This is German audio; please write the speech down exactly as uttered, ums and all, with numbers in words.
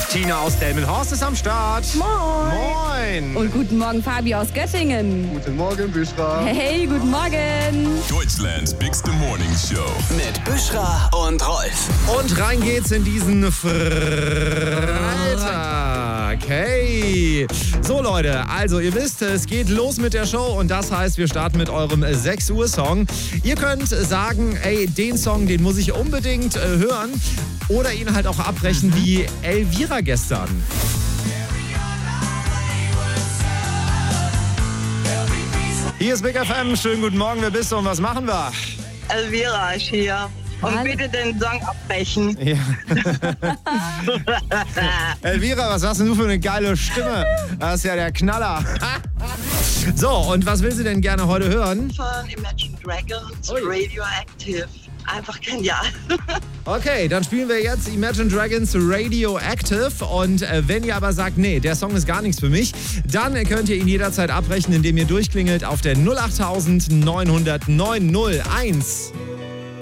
Tina aus Delmenhorst ist am Start. Moin. Moin. Und guten Morgen, Fabi aus Göttingen. Guten Morgen, Büschra. Hey, guten Morgen. Deutschlands Bigste Morning Show. Mit Büschra und Rolf. Und rein geht's in diesen Freitag. Hey. So Leute, also ihr wisst, es geht los mit der Show und das heißt, wir starten mit eurem sechs Uhr Song. Ihr könnt sagen, ey, den Song, den muss ich unbedingt äh, hören oder ihn halt auch abbrechen wie Elvira gestern. Hier ist Big F M, schönen guten Morgen, wer bist du und was machen wir? Elvira ist hier. Und Hallo. bitte den Song abbrechen. Ja. Elvira, was hast denn du für eine geile Stimme? Das ist ja der Knaller. So, und was will sie denn gerne heute hören? Von Imagine Dragons, Ui. Radioactive. Einfach genial. Okay, dann spielen wir jetzt Imagine Dragons Radioactive. Und äh, wenn ihr aber sagt, nee, der Song ist gar nichts für mich, dann könnt ihr ihn jederzeit abbrechen, indem ihr durchklingelt auf der null acht neun null neun null eins.